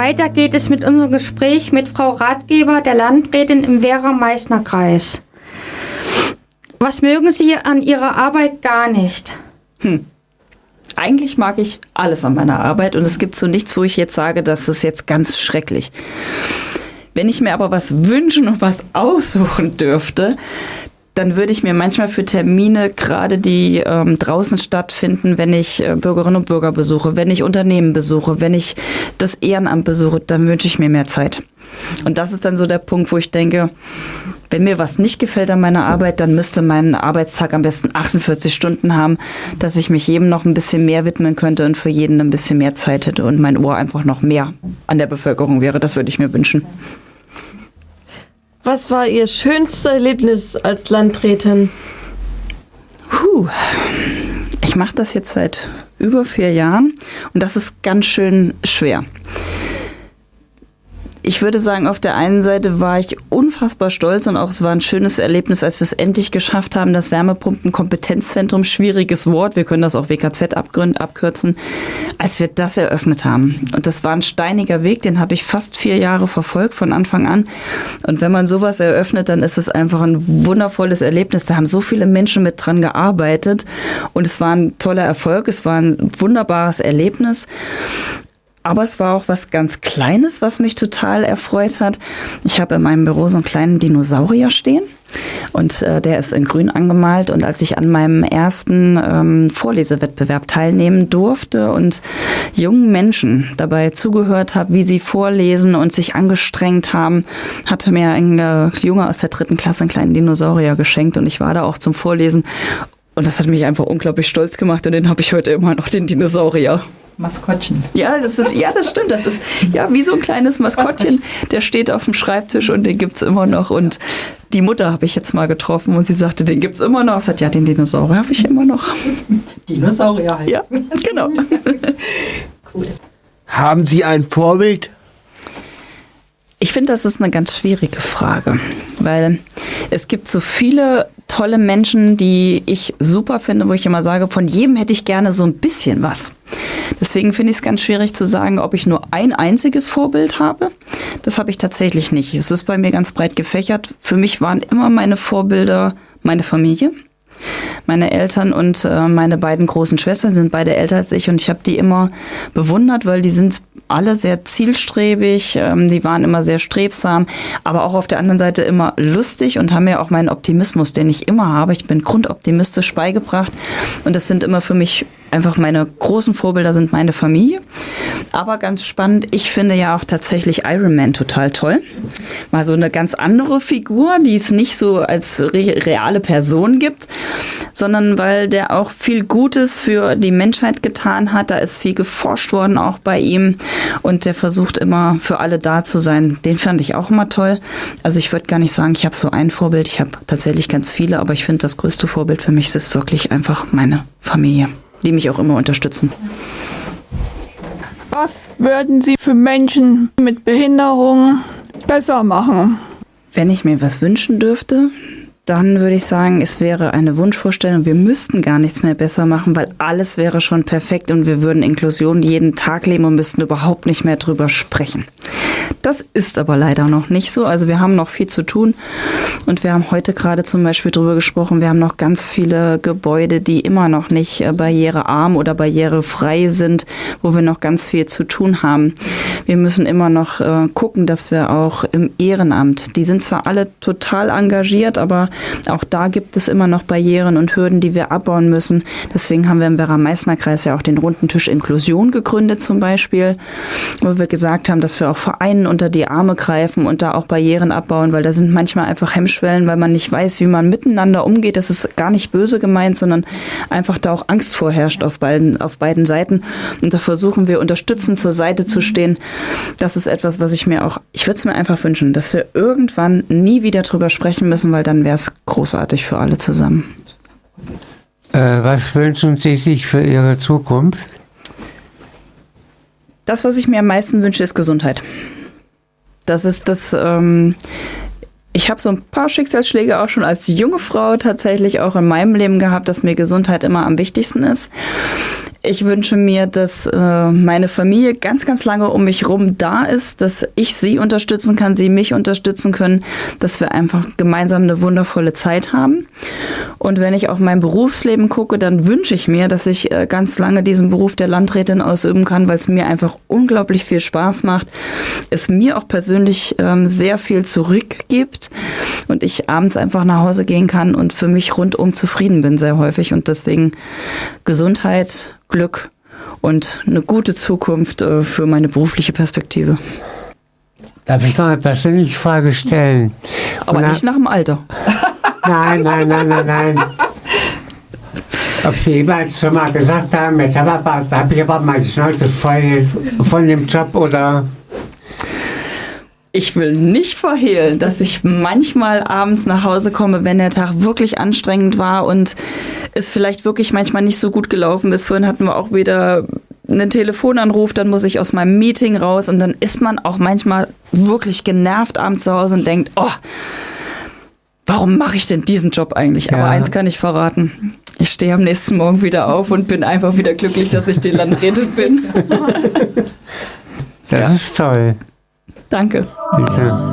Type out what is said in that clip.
Weiter geht es mit unserem Gespräch mit Frau Ratgeber der Landrätin im Werra-Meißner-Kreis. Was mögen Sie an Ihrer Arbeit gar nicht? Eigentlich mag ich alles an meiner Arbeit und es gibt so nichts, wo ich jetzt sage, das ist jetzt ganz schrecklich. Wenn ich mir aber was wünschen und was aussuchen dürfte, dann würde ich mir manchmal für Termine, gerade die draußen stattfinden, wenn ich Bürgerinnen und Bürger besuche, wenn ich Unternehmen besuche, wenn ich das Ehrenamt besuche, dann wünsche ich mir mehr Zeit. Und das ist dann so der Punkt, wo ich denke, wenn mir was nicht gefällt an meiner Arbeit, dann müsste mein Arbeitstag am besten 48 Stunden haben, dass ich mich jedem noch ein bisschen mehr widmen könnte und für jeden ein bisschen mehr Zeit hätte und mein Ohr einfach noch mehr an der Bevölkerung wäre. Das würde ich mir wünschen. Was war Ihr schönstes Erlebnis als Landrätin? Ich mache das jetzt seit über 4 Jahren und das ist ganz schön schwer. Ich würde sagen, auf der einen Seite war ich unfassbar stolz und auch es war ein schönes Erlebnis, als wir es endlich geschafft haben, das Wärmepumpen-Kompetenzzentrum, schwieriges Wort, wir können das auch WKZ abkürzen, als wir das eröffnet haben. Und das war ein steiniger Weg, den habe ich fast 4 Jahre verfolgt von Anfang an. Und wenn man sowas eröffnet, dann ist es einfach ein wundervolles Erlebnis. Da haben so viele Menschen mit dran gearbeitet und es war ein toller Erfolg, es war ein wunderbares Erlebnis. Aber es war auch was ganz Kleines, was mich total erfreut hat. Ich habe in meinem Büro so einen kleinen Dinosaurier stehen und der ist in grün angemalt. Und als ich an meinem ersten Vorlesewettbewerb teilnehmen durfte und jungen Menschen dabei zugehört habe, wie sie vorlesen und sich angestrengt haben, hatte mir ein Junge aus der 3. Klasse einen kleinen Dinosaurier geschenkt und ich war da auch zum Vorlesen. Und das hat mich einfach unglaublich stolz gemacht und den habe ich heute immer noch, den Dinosaurier. Maskottchen. Ja, das stimmt. Das ist ja wie so ein kleines Maskottchen. Der steht auf dem Schreibtisch und den gibt's immer noch. Und die Mutter habe ich jetzt mal getroffen und sie sagte, den gibt's immer noch. Ich sagte, ja, den Dinosaurier habe ich immer noch. Dinosaurier halt. Ja, genau. Cool. Haben Sie ein Vorbild? Ich finde, das ist eine ganz schwierige Frage, weil es gibt so viele tolle Menschen, die ich super finde, wo ich immer sage, von jedem hätte ich gerne so ein bisschen was. Deswegen finde ich es ganz schwierig zu sagen, ob ich nur ein einziges Vorbild habe. Das habe ich tatsächlich nicht. Es ist bei mir ganz breit gefächert. Für mich waren immer meine Vorbilder meine Familie. Meine Eltern und meine beiden großen Schwestern sind beide älter als ich und ich habe die immer bewundert, weil die sind alle sehr zielstrebig, die waren immer sehr strebsam, aber auch auf der anderen Seite immer lustig und haben mir auch meinen Optimismus, den ich immer habe, ich bin grundoptimistisch beigebracht und das sind immer für mich einfach meine großen Vorbilder sind meine Familie. Aber ganz spannend, ich finde ja auch tatsächlich Iron Man total toll. Mal so eine ganz andere Figur, die es nicht so als reale Person gibt, sondern weil der auch viel Gutes für die Menschheit getan hat. Da ist viel geforscht worden auch bei ihm und der versucht immer für alle da zu sein. Den fand ich auch immer toll. Also ich würde gar nicht sagen, ich habe so ein Vorbild. Ich habe tatsächlich ganz viele, aber ich finde, das größte Vorbild für mich ist wirklich einfach meine Familie, die mich auch immer unterstützen. Was würden Sie für Menschen mit Behinderung besser machen? Wenn ich mir was wünschen dürfte, dann würde ich sagen, es wäre eine Wunschvorstellung. Wir müssten gar nichts mehr besser machen, weil alles wäre schon perfekt und wir würden Inklusion jeden Tag leben und müssten überhaupt nicht mehr drüber sprechen. Das ist aber leider noch nicht so. Also wir haben noch viel zu tun und wir haben heute gerade zum Beispiel drüber gesprochen, wir haben noch ganz viele Gebäude, die immer noch nicht barrierearm oder barrierefrei sind, wo wir noch ganz viel zu tun haben. Wir müssen immer noch gucken, dass wir auch im Ehrenamt, die sind zwar alle total engagiert, aber auch da gibt es immer noch Barrieren und Hürden, die wir abbauen müssen. Deswegen haben wir im Werra-Meißner-Kreis ja auch den Runden Tisch Inklusion gegründet zum Beispiel, wo wir gesagt haben, dass wir auch Vereinen unter die Arme greifen und da auch Barrieren abbauen, weil da sind manchmal einfach Hemmschwellen, weil man nicht weiß, wie man miteinander umgeht. Das ist gar nicht böse gemeint, sondern einfach da auch Angst vorherrscht auf beiden Seiten. Und da versuchen wir unterstützend zur Seite zu stehen. Das ist etwas, was ich würde es mir einfach wünschen, dass wir irgendwann nie wieder drüber sprechen müssen, weil dann wäre es großartig für alle zusammen. Was wünschen Sie sich für Ihre Zukunft? Das, was ich mir am meisten wünsche, ist Gesundheit. Das ist das, ich habe so ein paar Schicksalsschläge auch schon als junge Frau tatsächlich auch in meinem Leben gehabt, dass mir Gesundheit immer am wichtigsten ist. Ich wünsche mir, dass meine Familie ganz, ganz lange um mich rum da ist, dass ich sie unterstützen kann, sie mich unterstützen können, dass wir einfach gemeinsam eine wundervolle Zeit haben. Und wenn ich auf mein Berufsleben gucke, dann wünsche ich mir, dass ich ganz lange diesen Beruf der Landrätin ausüben kann, weil es mir einfach unglaublich viel Spaß macht, es mir auch persönlich sehr viel zurückgibt und ich abends einfach nach Hause gehen kann und für mich rundum zufrieden bin sehr häufig. Und deswegen Gesundheit, Glück und eine gute Zukunft für meine berufliche Perspektive. Darf ich noch eine persönliche Frage stellen? Aber nicht nach dem Alter. Nein. Ob Sie jemals schon mal gesagt haben, jetzt habe ich aber mal die Schnauze voll von dem Job oder... Ich will nicht verhehlen, dass ich manchmal abends nach Hause komme, wenn der Tag wirklich anstrengend war und es vielleicht wirklich manchmal nicht so gut gelaufen ist. Vorhin hatten wir auch wieder einen Telefonanruf, dann muss ich aus meinem Meeting raus und dann ist man auch manchmal wirklich genervt abends zu Hause und denkt, oh, warum mache ich denn diesen Job eigentlich? Ja. Aber eins kann ich verraten, ich stehe am nächsten Morgen wieder auf und bin einfach wieder glücklich, dass ich die Landrätin bin. Das ist toll. Danke. Bitte.